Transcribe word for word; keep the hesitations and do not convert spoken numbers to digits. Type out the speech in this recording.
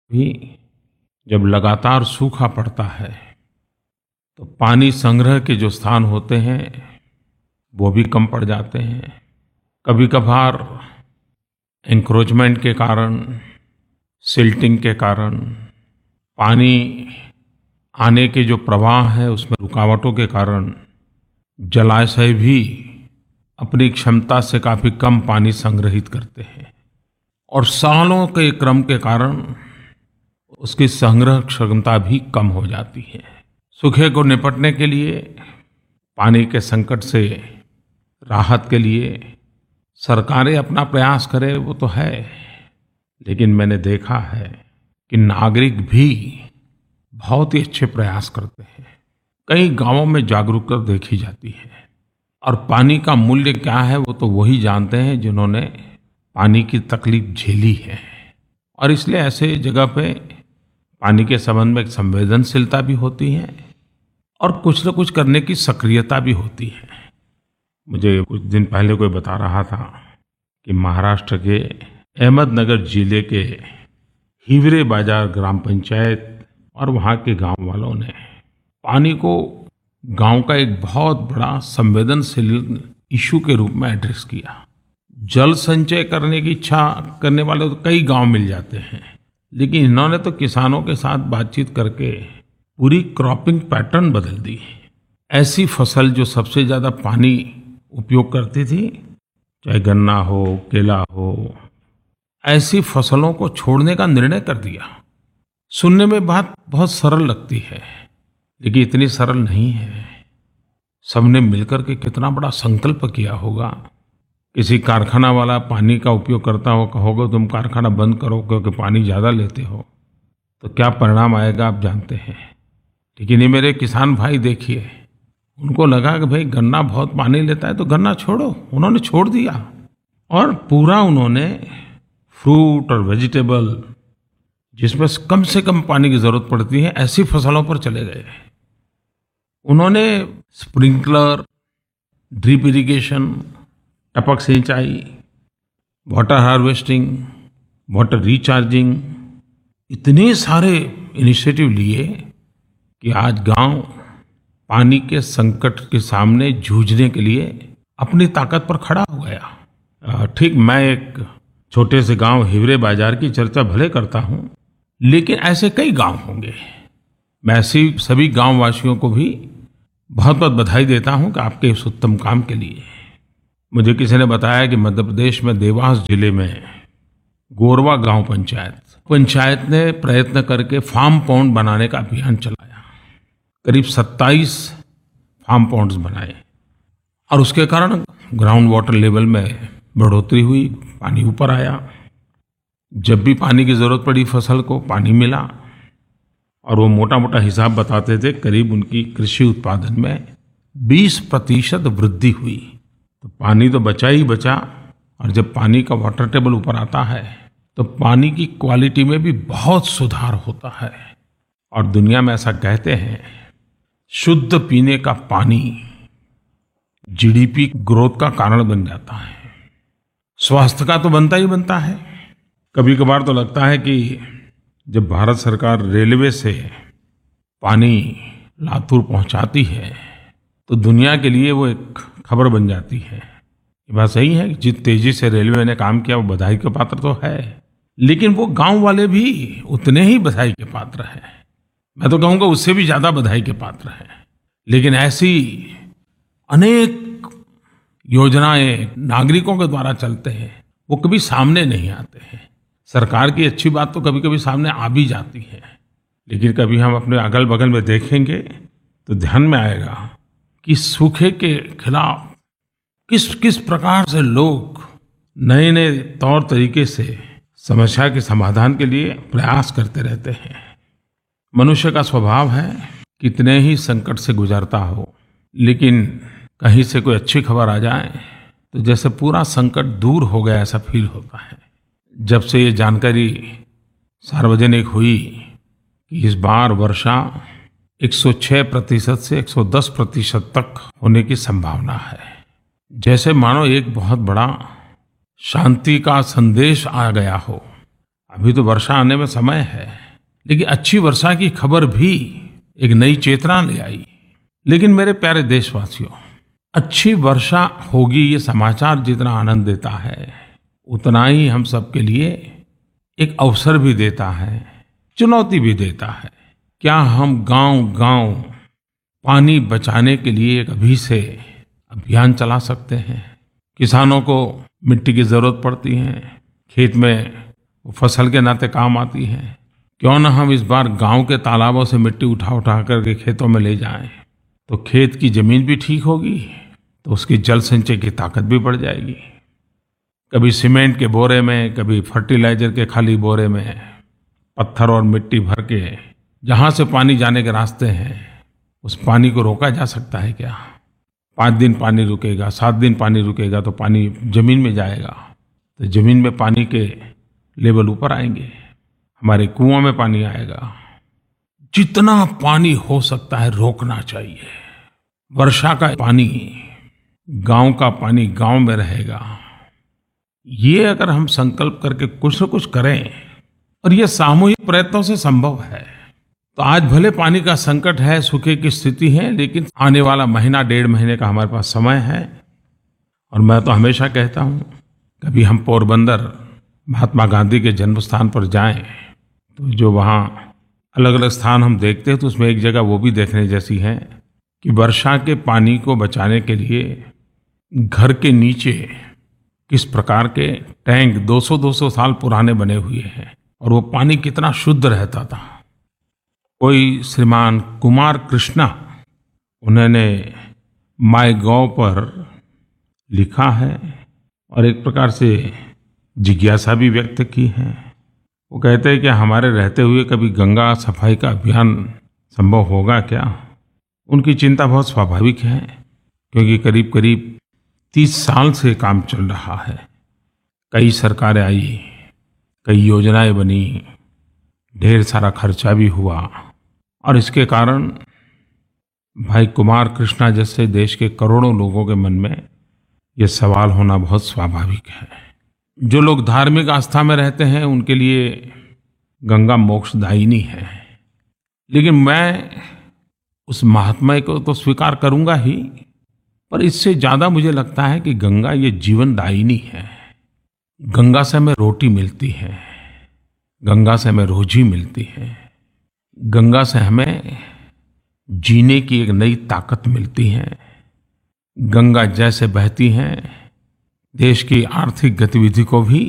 भी जब लगातार सूखा पड़ता है तो पानी संग्रह के जो स्थान होते हैं वो भी कम पड़ जाते हैं। कभी कभार एंक्रोचमेंट के कारण, सिल्टिंग के कारण, पानी आने के जो प्रवाह है उसमें रुकावटों के कारण जलाशय भी अपनी क्षमता से काफ़ी कम पानी संग्रहित करते हैं और सालों के क्रम के कारण उसकी संग्रह क्षमता भी कम हो जाती है। सूखे को निपटने के लिए, पानी के संकट से राहत के लिए सरकारें अपना प्रयास करें वो तो है, लेकिन मैंने देखा है कि नागरिक भी बहुत ही अच्छे प्रयास करते हैं। कई गांवों में जागरूकता देखी जाती है और पानी का मूल्य क्या है वो तो वही जानते हैं जिन्होंने पानी की तकलीफ झेली है। और इसलिए ऐसे जगह पे पानी के संबंध में एक संवेदनशीलता भी होती है और कुछ न कुछ करने की सक्रियता भी होती है। मुझे कुछ दिन पहले कोई बता रहा था कि महाराष्ट्र के अहमदनगर जिले के हिवरे बाजार ग्राम पंचायत और वहाँ के गांव वालों ने पानी को गांव का एक बहुत बड़ा संवेदनशील इशू के रूप में एड्रेस किया। जल संचय करने की इच्छा करने वाले तो कई गांव मिल जाते हैं, लेकिन इन्होंने तो किसानों के साथ बातचीत करके पूरी क्रॉपिंग पैटर्न बदल दी। ऐसी फसल जो सबसे ज़्यादा पानी उपयोग करती थी, चाहे गन्ना हो, केला हो, ऐसी फसलों को छोड़ने का निर्णय कर दिया। सुनने में बात बहुत सरल लगती है, लेकिन इतनी सरल नहीं है। सबने मिलकर के कितना बड़ा संकल्प किया होगा। किसी कारखाना वाला पानी का उपयोग करता हो, कहोगे तुम कारखाना बंद करो क्योंकि पानी ज़्यादा लेते हो, तो क्या परिणाम आएगा आप जानते हैं। लेकिन ये मेरे किसान भाई देखिए, उनको लगा कि भाई गन्ना बहुत पानी लेता है तो गन्ना छोड़ो, उन्होंने छोड़ दिया और पूरा उन्होंने फ्रूट और वेजिटेबल जिसमें कम से कम पानी की जरूरत पड़ती है ऐसी फसलों पर चले गए। उन्होंने स्प्रिंकलर, ड्रिप इरिगेशन, टपक सिंचाई, वाटर हार्वेस्टिंग, वाटर रिचार्जिंग, इतने सारे इनिशिएटिव लिए कि आज गांव पानी के संकट के सामने जूझने के लिए अपनी ताकत पर खड़ा हो गया। ठीक, मैं एक छोटे से गांव हिवरे बाजार की चर्चा भले करता हूं, लेकिन ऐसे कई गांव होंगे। मैं ऐसी सभी गांव वासियों को भी बहुत बहुत बधाई देता हूं कि आपके इस उत्तम काम के लिए। मुझे किसी ने बताया कि मध्य प्रदेश में देवास जिले में गोरवा गांव पंचायत पंचायत ने प्रयत्न करके फार्म पॉन्ड बनाने का अभियान चलाया। करीब सत्ताईस फार्म पॉन्ड्स बनाए और उसके कारण ग्राउंड वाटर लेवल में बढ़ोतरी हुई, पानी ऊपर आया। जब भी पानी की जरूरत पड़ी फसल को, पानी मिला और वो मोटा मोटा हिसाब बताते थे, करीब उनकी कृषि उत्पादन में बीस प्रतिशत वृद्धि हुई। तो पानी तो बचा ही बचा, और जब पानी का वाटर टेबल ऊपर आता है तो पानी की क्वालिटी में भी बहुत सुधार होता है। और दुनिया में ऐसा कहते हैं, शुद्ध पीने का पानी जीडीपी ग्रोथ का कारण बन जाता है, स्वास्थ्य का तो बनता ही बनता है। कभी कभार तो लगता है कि जब भारत सरकार रेलवे से पानी लातूर पहुंचाती है तो दुनिया के लिए वो एक खबर बन जाती है। ये बात सही है कि जिस तेजी से रेलवे ने काम किया वो बधाई के पात्र तो है, लेकिन वो गांव वाले भी उतने ही बधाई के पात्र हैं। मैं तो कहूँगा उससे भी ज्यादा बधाई के पात्र हैं। लेकिन ऐसी अनेक योजनाएं नागरिकों के द्वारा चलते हैं, वो कभी सामने नहीं आते हैं। सरकार की अच्छी बात तो कभी कभी सामने आ भी जाती है, लेकिन कभी हम अपने अगल बगल में देखेंगे तो ध्यान में आएगा कि सूखे के खिलाफ किस किस प्रकार से लोग नए नए तौर तरीके से समस्या के समाधान के लिए प्रयास करते रहते हैं। मनुष्य का स्वभाव है कितने ही संकट से गुजरता हो, लेकिन कहीं से कोई अच्छी खबर आ जाए तो जैसे पूरा संकट दूर हो गया ऐसा फील होता है। जब से ये जानकारी सार्वजनिक हुई कि इस बार वर्षा एक सौ छह प्रतिशत से एक सौ दस प्रतिशत तक होने की संभावना है, जैसे मानो एक बहुत बड़ा शांति का संदेश आ गया हो। अभी तो वर्षा आने में समय है, लेकिन अच्छी वर्षा की खबर भी एक नई चेतना ले आई। लेकिन मेरे प्यारे देशवासियों, अच्छी वर्षा होगी ये समाचार जितना आनंद देता है, उतना ही हम सबके लिए एक अवसर भी देता है, चुनौती भी देता है। क्या हम गांव-गांव पानी बचाने के लिए एक अभी से अभियान चला सकते हैं? किसानों को मिट्टी की जरूरत पड़ती है, खेत में वो फसल के नाते काम आती है। क्यों न हम इस बार गांव के तालाबों से मिट्टी उठा उठा करके खेतों में ले जाएं, तो खेत की जमीन भी ठीक होगी, तो उसकी जल संचय की ताकत भी बढ़ जाएगी। कभी सीमेंट के बोरे में, कभी फर्टिलाइजर के खाली बोरे में पत्थर और मिट्टी भर के जहाँ से पानी जाने के रास्ते हैं, उस पानी को रोका जा सकता है क्या? पाँच दिन पानी रुकेगा, सात दिन पानी रुकेगा तो पानी जमीन में जाएगा, तो जमीन में पानी के लेवल ऊपर आएंगे, हमारे कुओं में पानी आएगा। जितना पानी हो सकता है रोकना चाहिए। वर्षा का पानी, गांव का पानी गांव में रहेगा। ये अगर हम संकल्प करके कुछ न कुछ करें, और ये सामूहिक प्रयत्नों से संभव है, तो आज भले पानी का संकट है, सूखे की स्थिति है, लेकिन आने वाला महीना डेढ़ महीने का हमारे पास समय है। और मैं तो हमेशा कहता हूँ, कभी हम पोरबंदर महात्मा गांधी के जन्म स्थान पर जाएं, तो जो वहाँ अलग अलग स्थान हम देखते हैं, तो उसमें एक जगह वो भी देखने जैसी है कि वर्षा के पानी को बचाने के लिए घर के नीचे किस प्रकार के टैंक दो सौ दो सौ साल पुराने बने हुए हैं, और वो पानी कितना शुद्ध रहता था। कोई श्रीमान कुमार कृष्णा, उन्होंने माय गॉव पर लिखा है और एक प्रकार से जिज्ञासा भी व्यक्त की है। वो कहते हैं कि हमारे रहते हुए कभी गंगा सफाई का अभियान संभव होगा क्या? उनकी चिंता बहुत स्वाभाविक है, क्योंकि करीब करीब तीस साल से काम चल रहा है। कई सरकारें आई, कई योजनाएं बनी, ढेर सारा खर्चा भी हुआ, और इसके कारण भाई कुमार कृष्णा जैसे देश के करोड़ों लोगों के मन में ये सवाल होना बहुत स्वाभाविक है। जो लोग धार्मिक आस्था में रहते हैं, उनके लिए गंगा मोक्षदायिनी है, लेकिन मैं उस महात्मा को तो स्वीकार करूंगा ही, पर इससे ज्यादा मुझे लगता है कि गंगा ये जीवनदायिनी है। गंगा से हमें रोटी मिलती है, गंगा से हमें रोजी मिलती है, गंगा से हमें जीने की एक नई ताकत मिलती है। गंगा जैसे बहती है, देश की आर्थिक गतिविधि को भी